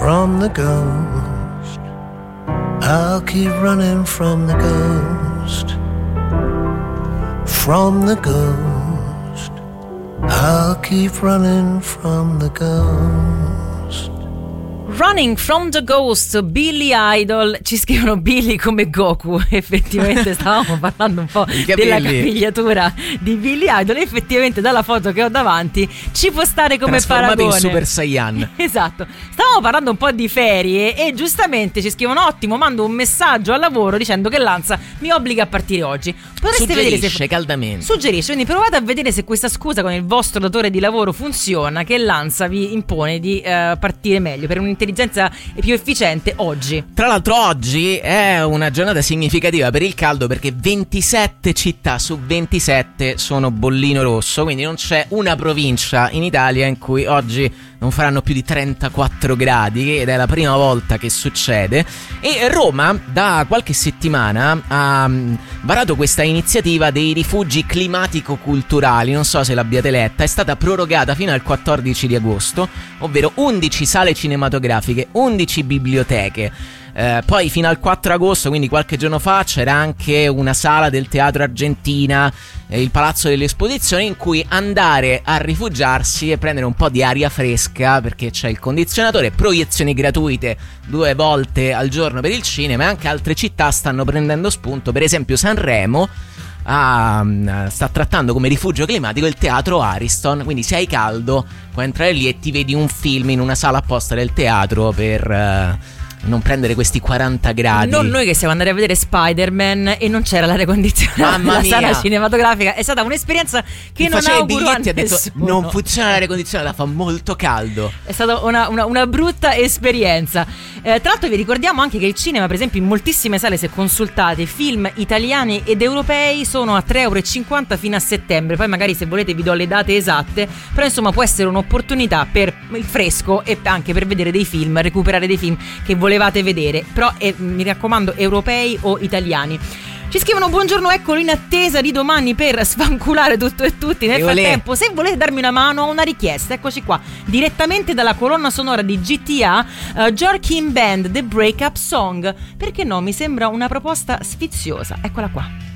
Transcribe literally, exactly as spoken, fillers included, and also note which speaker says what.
Speaker 1: from the ghost. I'll keep running from the ghost. From the ghost. I'll keep running from the ghost.
Speaker 2: Running from the Ghost, Billy Idol. Ci scrivono Billy come Goku. Effettivamente stavamo parlando un po' della capigliatura di Billy Idol. Effettivamente dalla foto che ho davanti ci può stare come paragone
Speaker 3: in Super Saiyan.
Speaker 2: Esatto. Stavamo parlando un po' di ferie e giustamente ci scrivono: ottimo, mando un messaggio al lavoro dicendo che l'ANSA mi obbliga a partire oggi. Potreste
Speaker 3: Suggerisce
Speaker 2: vedere se...
Speaker 3: caldamente.
Speaker 2: Suggerisce, quindi provate a vedere se questa scusa con il vostro datore di lavoro funziona, che l'ANSA vi impone di uh, partire meglio per un'intelligenza più efficiente oggi.
Speaker 3: Tra l'altro oggi è una giornata significativa per il caldo, perché ventisette città su ventisette sono bollino rosso, quindi non c'è una provincia in Italia in cui oggi non faranno più di trentaquattro gradi, ed è la prima volta che succede. E Roma da qualche settimana ha varato questa iniziativa dei rifugi climatico-culturali, non so se l'abbiate letta, è stata prorogata fino al quattordici di agosto, ovvero undici sale cinematografiche, undici biblioteche. Eh, poi fino al quattro agosto, quindi qualche giorno fa, c'era anche una sala del Teatro Argentina, eh, il Palazzo delle Esposizioni, in cui andare a rifugiarsi e prendere un po' di aria fresca, perché c'è il condizionatore, proiezioni gratuite due volte al giorno per il cinema, e anche altre città stanno prendendo spunto. Per esempio Sanremo Ah, sta trattando come rifugio climatico il teatro Ariston, quindi se hai caldo puoi entrare lì e ti vedi un film in una sala apposta del teatro per uh, non prendere questi quaranta gradi.
Speaker 2: Non noi che siamo andati a vedere Spider-Man e non c'era l'aria condizionata nella sala cinematografica. È stata un'esperienza che
Speaker 3: mi
Speaker 2: non auguro a
Speaker 3: biglietti, ha detto
Speaker 2: nessuno.
Speaker 3: Non funziona l'aria condizionata, fa molto caldo.
Speaker 2: È stata una, una, una brutta esperienza. eh, Tra l'altro vi ricordiamo anche che il cinema, per esempio in moltissime sale, se consultate, film italiani ed europei sono a tre euro e cinquanta fino a settembre. Poi magari se volete vi do le date esatte, però insomma può essere un'opportunità per il fresco e anche per vedere dei film, recuperare dei film che volete volevate vedere, però eh, mi raccomando, europei o italiani. Ci scrivono: buongiorno, eccolo in attesa di domani per sfanculare tutto e tutti. Nel e frattempo, se volete darmi una mano, ho una richiesta, eccoci qua, direttamente dalla colonna sonora di G T A, uh, Jorkin Band, The Breakup Song. Perché no, mi sembra una proposta sfiziosa. Eccola qua.